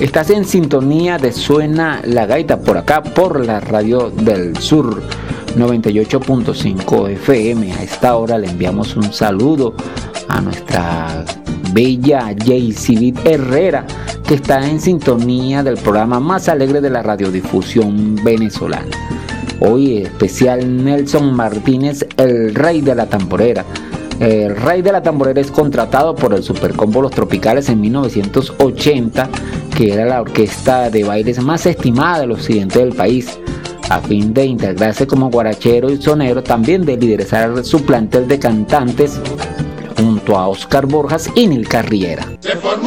Estás en sintonía de Suena la Gaita por acá, por la Radio del Sur 98.5 FM. A esta hora le enviamos un saludo a nuestra bella Jaycee Herrera, que está en sintonía del programa más alegre de la radiodifusión venezolana. Hoy especial Nelson Martínez, el rey de la tamborera. El rey de la tamborera es contratado por el Supercombo Los Tropicales en 1980, que era la orquesta de bailes más estimada del occidente del país, a fin de integrarse como guarachero y sonero, también de liderar su plantel de cantantes junto a Oscar Borjas y Nilka Riera.